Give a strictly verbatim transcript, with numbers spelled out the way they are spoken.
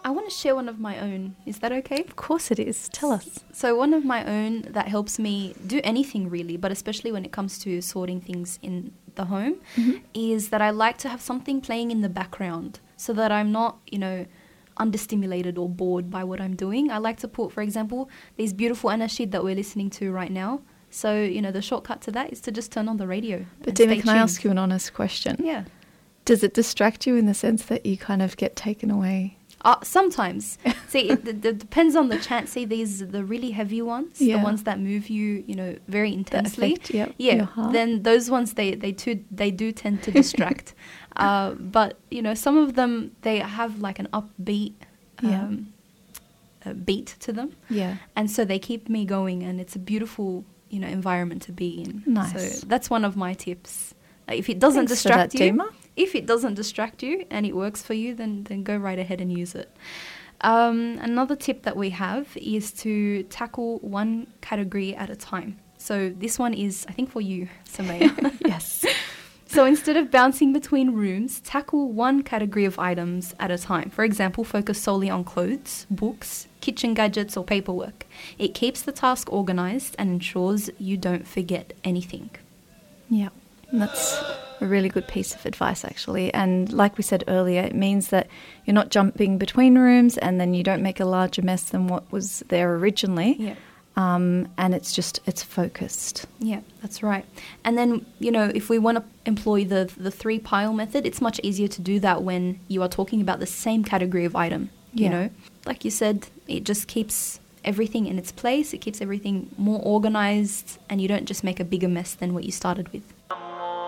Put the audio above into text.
I want to share one of my own. Is that okay? Of course it is. Tell us. So one of my own that helps me do anything really, but especially when it comes to sorting things in the home, mm-hmm. is that I like to have something playing in the background so that I'm not, you know, understimulated or bored by what I'm doing. I like to put, for example, these beautiful anashid that we're listening to right now. So, you know, the shortcut to that is to just turn on the radio. But Dima, can I ask you an honest question? Yeah. Does it distract you in the sense that you kind of get taken away? Uh, sometimes. See, it, it, it depends on the chant. See, these the really heavy ones, yeah. the ones that move you, you know, very intensely. Affect, yep, yeah. Then those ones, they they too they do tend to distract. uh, but you know, some of them they have like an upbeat um, yeah. beat to them. Yeah. And so they keep me going, and it's a beautiful, you know, environment to be in. Nice. So that's one of my tips. Uh, if it doesn't Thanks distract for that, you. Dima. If it doesn't distract you and it works for you, then, then go right ahead and use it. Um, another tip that we have is to tackle one category at a time. So this one is, I think, for you, Samaya. Yes. So instead of bouncing between rooms, tackle one category of items at a time. For example, focus solely on clothes, books, kitchen gadgets, or paperwork. It keeps the task organized and ensures you don't forget anything. Yeah, that's a really good piece of advice, actually. And like we said earlier, it means that you're not jumping between rooms and then you don't make a larger mess than what was there originally. Yeah. Um, and it's just, it's focused. Yeah, that's right. And then, you know, if we want to employ the the three pile method, it's much easier to do that when you are talking about the same category of item, you Yeah. know. Like you said, it just keeps everything in its place. It keeps everything more organized and you don't just make a bigger mess than what you started with.